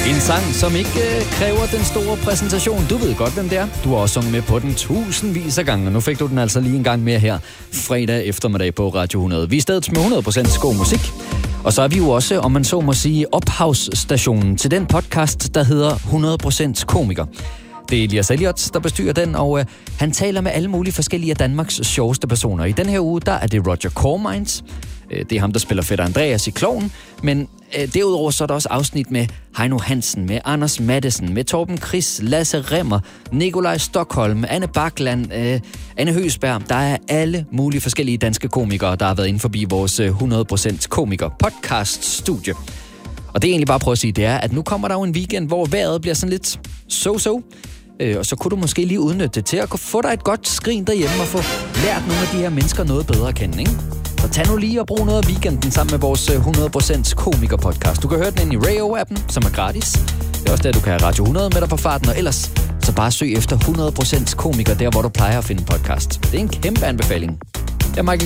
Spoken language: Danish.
En sang, som ikke kræver den store præsentation. Du ved godt, hvem det er. Du har også sunget med på den tusindvis af gange, og nu fik du den altså lige en gang mere her fredag eftermiddag på Radio 100. Vi er stedet med 100% god musik. Og så er vi jo også, om man så må sige, ophavsstationen til den podcast, der hedder 100% komiker. Det er Elias Elliot, der bestyrer den, og han taler med alle mulige forskellige af Danmarks sjoveste personer. I den her uge, der er det Roger Cormines. Det er ham, der spiller Fætter Andreas i Klovn. Men derudover så er der også afsnit med Heino Hansen, med Anders Mattesen, med Torben Chris, Lasse Remmer, Nikolaj Stockholm, Anne Bakland, Anne Høgsberg. Der er alle mulige forskellige danske komikere, der har været inde forbi vores 100% komiker podcast-studie. Og det er egentlig bare at prøve at sige, det er, at nu kommer der jo en weekend, hvor vejret bliver sådan lidt so-so. Og så kunne du måske lige udnytte det til at få dig et godt skrin derhjemme og få lært nogle af de her mennesker noget bedre at kende, ikke? Så tag nu lige og brug noget af weekenden sammen med vores 100% komiker-podcast. Du kan høre den ind i Rayo-appen, som er gratis. Det er også der, du kan have Radio 100 med dig på farten, og ellers så bare søg efter 100% komiker, der hvor du plejer at finde podcast. Det er en kæmpe anbefaling. Jeg er Michael